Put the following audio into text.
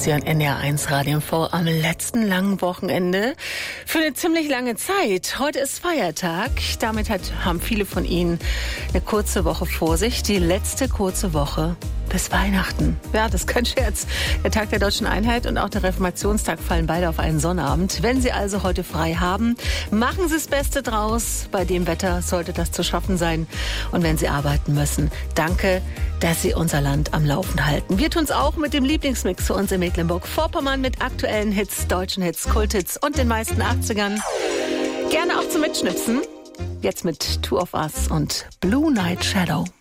jetzt hier an NDR1 Radio MV am letzten langen Wochenende. Für eine ziemlich lange Zeit. Heute ist Feiertag. Damit haben viele von Ihnen eine kurze Woche vor sich. Die letzte kurze Woche bis Weihnachten. Ja, das ist kein Scherz. Der Tag der Deutschen Einheit und auch der Reformationstag fallen beide auf einen Sonnabend. Wenn Sie also heute frei haben, machen Sie das Beste draus. Bei dem Wetter sollte das zu schaffen sein. Und wenn Sie arbeiten müssen, danke, dass Sie unser Land am Laufen halten. Wir tun es auch mit dem Lieblingsmix für uns in Mecklenburg-Vorpommern mit aktuellen Hits, deutschen Hits, Kulthits und den meisten 80ern. Gerne auch zum Mitschnipsen. Jetzt mit Two of Us und Blue Night Shadow.